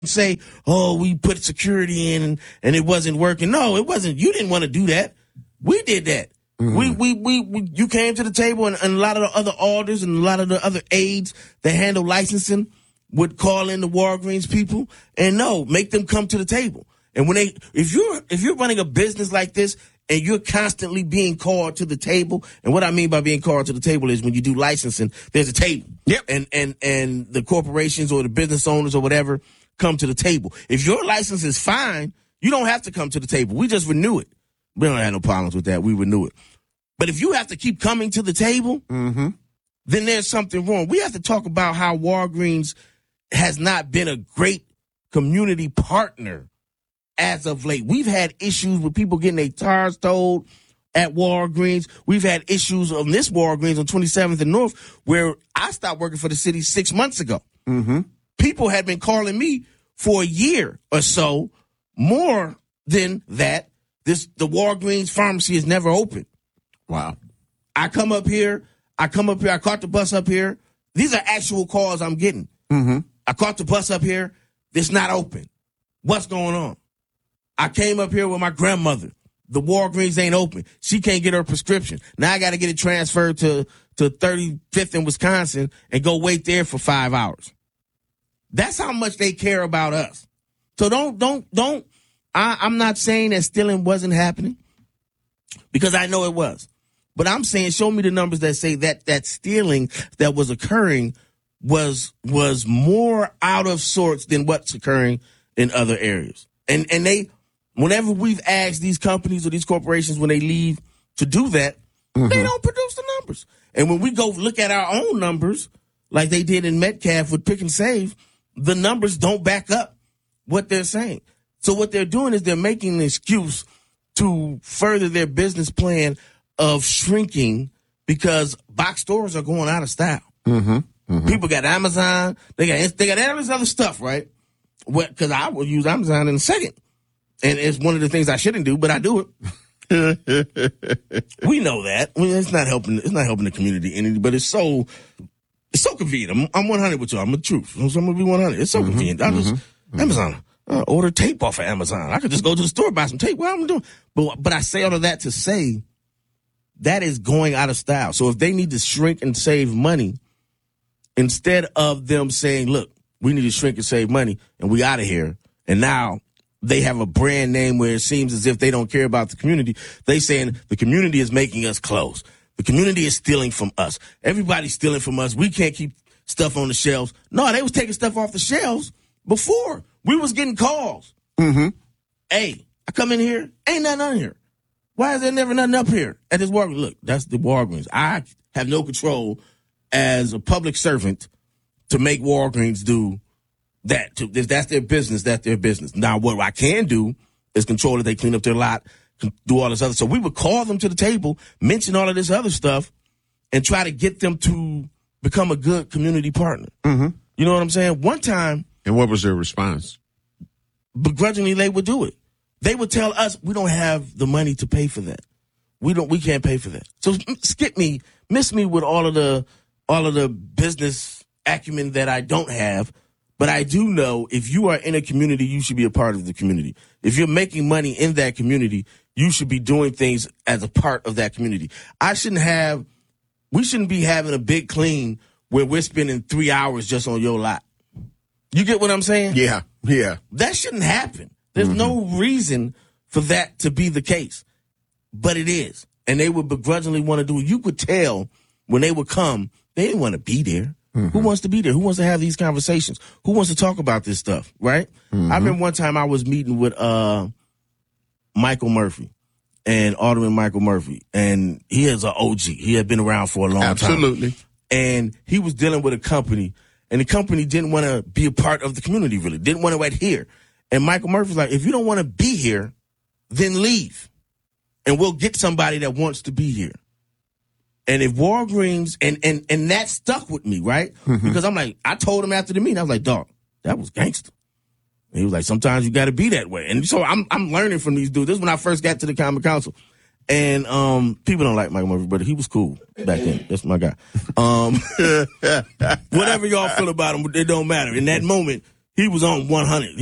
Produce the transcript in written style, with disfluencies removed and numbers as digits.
say, oh, we put security in and it wasn't working. No, it wasn't. You didn't want to do that. We did that. You came to the table, and a lot of the other alders and a lot of the other aides that handle licensing would call in the Walgreens people and make them come to the table. And if you're running a business like this and you're constantly being called to the table, and what I mean by being called to the table is when you do licensing, there's a table. Yep. And the corporations or the business owners or whatever come to the table. If your license is fine, you don't have to come to the table. We just renew it. We don't have no problems with that. We renew it. But if you have to keep coming to the table, then there's something wrong. We have to talk about how Walgreens has not been a great community partner as of late. We've had issues with people getting their tires towed at Walgreens. We've had issues on this Walgreens on 27th and North where I stopped working for the city 6 months ago. People had been calling me for a year or so. More than that, the Walgreens pharmacy is never open. Wow. I come up here, I caught the bus up here. These are actual calls I'm getting. I caught the bus up here, it's not open. What's going on? I came up here with my grandmother. The Walgreens ain't open. She can't get her prescription. Now I got to get it transferred to 35th in Wisconsin and go wait there for 5 hours. That's how much they care about us. So I'm not saying that stealing wasn't happening because I know it was. But I'm saying show me the numbers that say that stealing that was occurring was more out of sorts than what's occurring in other areas. And they, whenever we've asked these companies or these corporations when they leave to do that, they don't produce the numbers. And when we go look at our own numbers, like they did in Metcalf with Pick and Save, the numbers don't back up what they're saying. So what they're doing is they're making an excuse to further their business plan of shrinking because box stores are going out of style. People got Amazon, they got all this other stuff, right? Because I will use Amazon in a second. And it's one of the things I shouldn't do, but I do it. We know that. It's not helping the community any, but it's so convenient. I'm 100 with you. I'm the truth. So I'm gonna be 100. It's so convenient. I just Amazon. Order tape off of Amazon. I could just go to the store, buy some tape. What I'm doing. But I say all of that to say that is going out of style. So if they need to shrink and save money, instead of them saying, look, we need to shrink and save money and we out of here. And now they have a brand name where it seems as if they don't care about the community. They saying the community is making us close. The community is stealing from us. Everybody's stealing from us. We can't keep stuff on the shelves. No, they was taking stuff off the shelves before. We was getting calls. Hey, I come in here, ain't nothing on here. Why is there never nothing up here at this Walgreens? Look, that's the Walgreens. I have no control as a public servant to make Walgreens do that. If that's their business, that's their business. Now, what I can do is control that they clean up their lot, do all this other. So we would call them to the table, mention all of this other stuff, and try to get them to become a good community partner. You know what I'm saying? One time. And what was their response? Begrudgingly, they would do it. They would tell us, we don't have the money to pay for that. We can't pay for that. So miss me with all of the business acumen that I don't have. But I do know if you are in a community, you should be a part of the community. If you're making money in that community, you should be doing things as a part of that community. We shouldn't be having a big clean where we're spending 3 hours just on your lot. You get what I'm saying? Yeah. That shouldn't happen. There's no reason for that to be the case. But it is. And they would begrudgingly want to do it. You could tell when they would come, they didn't want to be there. Who wants to be there? Who wants to have these conversations? Who wants to talk about this stuff, right? I remember one time I was meeting with Michael Murphy and Alderman Michael Murphy. And he is an OG. He had been around for a long time. Absolutely. And he was dealing with a company. And the company didn't want to be a part of the community, really. Didn't want to adhere. And Michael Murphy's like, if you don't want to be here, then leave. And we'll get somebody that wants to be here. And if Walgreens, and that stuck with me, right? Because I'm like, I told him after the meeting, I was like, dog, that was gangster. And he was like, sometimes you got to be that way. And so I'm learning from these dudes. This is when I first got to the Common Council. And people don't like Michael Murphy, but he was cool back then. That's my guy. Whatever y'all feel about him, it don't matter. In that moment, he was on 100.